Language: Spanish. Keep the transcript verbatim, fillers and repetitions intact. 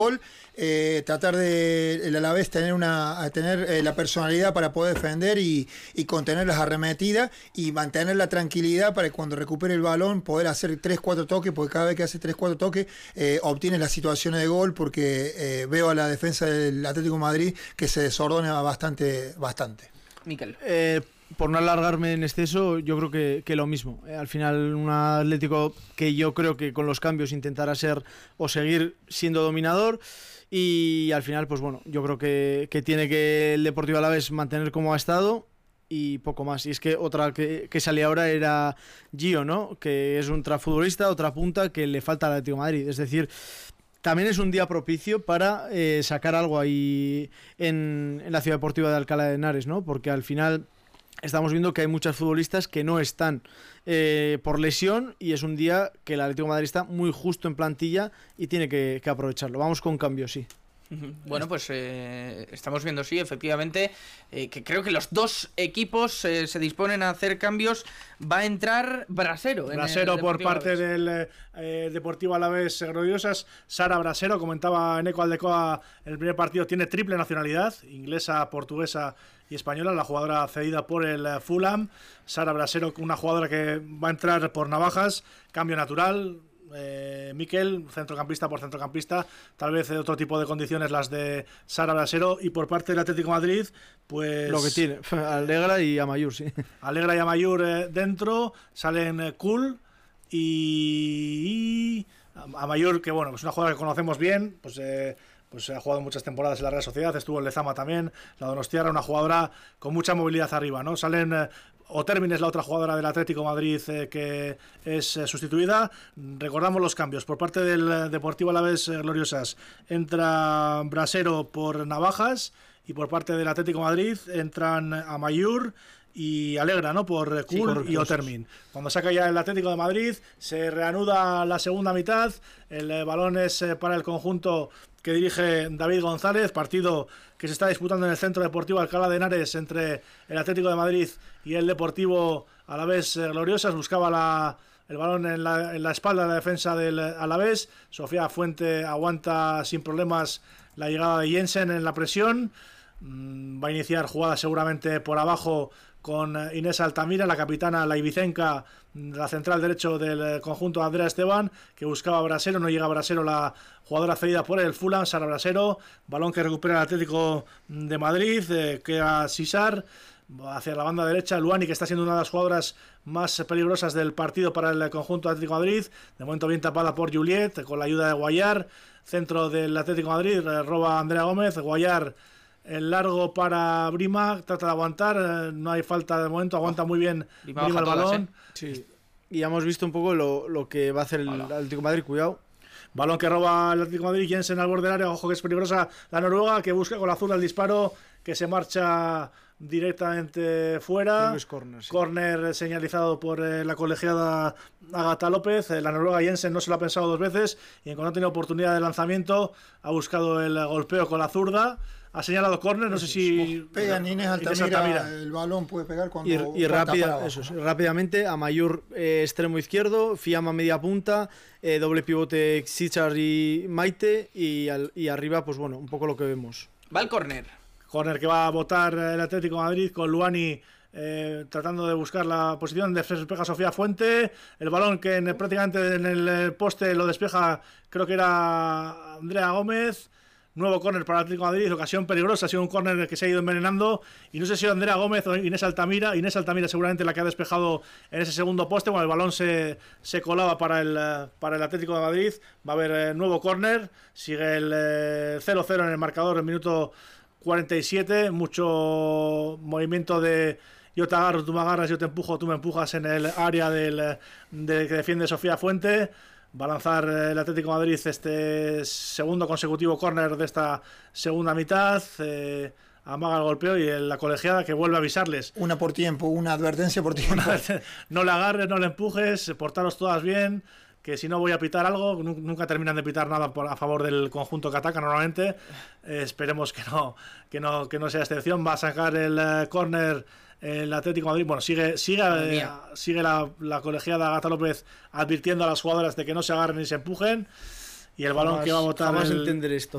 Eh, tratar de el Alavés tener una tener eh, la personalidad para poder defender y, y contener las arremetidas y mantener la tranquilidad para que cuando recupere el balón poder hacer tres cuatro toques, porque cada vez que hace tres cuatro toques eh, obtiene las situaciones de gol, porque eh, veo a la defensa del Atlético de Madrid que se desordena bastante bastante. Miquel. Eh, por no alargarme en exceso, yo creo que, que lo mismo. Eh, al final, un Atlético que yo creo que con los cambios intentará ser o seguir siendo dominador. Y al final, pues bueno, yo creo que, que tiene que el Deportivo Alavés mantener como ha estado y poco más. Y es que otra que, que salía ahora era Gio, ¿no? Que es un futbolista, otra punta que le falta al Atlético de Madrid. Es decir, también es un día propicio para eh, sacar algo ahí en, en la Ciudad Deportiva de Alcalá de Henares, ¿no? Porque al final estamos viendo que hay muchos futbolistas que no están eh, por lesión y es un día que el Atlético de Madrid está muy justo en plantilla y tiene que, que aprovecharlo. Vamos con cambios, sí. Bueno, pues eh, estamos viendo, sí, efectivamente, eh, que creo que los dos equipos eh, se disponen a hacer cambios. Va a entrar Brasero. Brasero por parte del eh, Deportivo Alavés Gloriosas. Sara Brasero, comentaba Eneco Aldecoa, en el primer partido tiene triple nacionalidad, inglesa, portuguesa y española, la jugadora cedida por el Fulham. Sara Brasero, una jugadora que va a entrar por Navajas, cambio natural. Eh, Miquel, centrocampista por centrocampista, tal vez otro tipo de condiciones las de Sara Brasero. Y por parte del Atlético de Madrid, pues lo que tiene, Alegra y Amayur, sí. Alegra y Amayur eh, dentro, salen eh, Cool y, y Amayur, que bueno, es una jugadora que conocemos bien, pues eh, pues ha jugado muchas temporadas en la Real Sociedad, estuvo en Lezama también, la Donostiarra, una jugadora con mucha movilidad arriba, ¿no? Salen eh, Otermin, es la otra jugadora del Atlético de Madrid eh, que es eh, sustituida. Recordamos los cambios. Por parte del eh, Deportivo Alavés eh, Gloriosas entra Brasero por Navajas y por parte del Atlético de Madrid entran Amayur y Alegra, ¿no? Por eh, Cool sí, y Otermin. Cuando saca ya el Atlético de Madrid se reanuda la segunda mitad. El eh, balón es eh, para el conjunto que dirige David González, partido que se está disputando en el Centro Deportivo Alcalá de Henares entre el Atlético de Madrid y el Deportivo Alavés Gloriosas. Buscaba la, el balón en la, en la espalda de la defensa del Alavés. Sofía Fuente aguanta sin problemas la llegada de Jensen en la presión. Va a iniciar jugada seguramente por abajo con Inés Altamira, la capitana, la ibicenca, la central derecho del conjunto de Andrea Esteban, que buscaba a Brasero, no llega a Brasero, la jugadora cedida por el Fulham, Sara Brasero, balón que recupera el Atlético de Madrid, eh, queda Sisar, hacia la banda derecha, Luani, que está siendo una de las jugadoras más peligrosas del partido para el conjunto Atlético de Madrid, de momento bien tapada por Juliet, con la ayuda de Guayar, centro del Atlético de Madrid, roba Andrea Gómez, Guayar, el largo para Brima, trata de aguantar, no hay falta de momento, aguanta muy bien Brima, Brima el balón. Todas, ¿eh? Sí. Y ya hemos visto un poco lo, lo que va a hacer el Hola. Atlético de Madrid, cuidado. Balón que roba el Atlético de Madrid, Jensen al borde del área, ojo que es peligrosa la noruega, que busca con la azul el disparo, que se marcha directamente fuera. Corner, sí. Corner señalizado por eh, la colegiada Agata López. Eh, la noruega Jensen no se lo ha pensado dos veces y en cuanto ha tenido oportunidad de lanzamiento ha buscado el golpeo con la zurda. Ha señalado córner, no sé si pega Inés Altamira, Inés Altamira, el balón puede pegar cuando y, y rápida, eso, sí, rápidamente Amayur eh, extremo izquierdo, Fiamma media punta, eh, doble pivote Sichar y Maite y, al, y arriba pues bueno, un poco lo que vemos. Va el córner. Córner que va a botar el Atlético de Madrid con Luani eh, tratando de buscar la posición de despeja Sofía Fuente, el balón que en, prácticamente en el poste lo despeja, creo que era Andrea Gómez. Nuevo córner para el Atlético de Madrid, ocasión peligrosa, ha sido un córner que se ha ido envenenando y no sé si Andrea Gómez o Inés Altamira, Inés Altamira seguramente la que ha despejado en ese segundo poste, cuando el balón se, se colaba para el, para el Atlético de Madrid. Va a haber eh, nuevo córner, sigue el eh, cero cero en el marcador, en el minuto cuarenta y siete, mucho movimiento de yo te agarro, tú me agarras, yo te empujo, tú me empujas en el área del, de, que defiende Sofía Fuente. Va a lanzar el Atlético de Madrid este segundo consecutivo córner de esta segunda mitad. Eh, amaga el golpeo y la colegiada que vuelve a avisarles. Una por tiempo, una advertencia por tiempo. No le agarres, no le empujes, portaros todas bien, que si no voy a pitar algo. Nunca terminan de pitar nada por, a favor del conjunto que ataca normalmente. Eh, esperemos que no, que no, que no sea excepción. Va a sacar el uh, córner el Atlético de Madrid. Bueno, sigue sigue, eh, sigue la, la colegiada Agata López advirtiendo a las jugadoras de que no se agarren ni se empujen. Y el balón jamás, que va a botar jamás el, entender esto.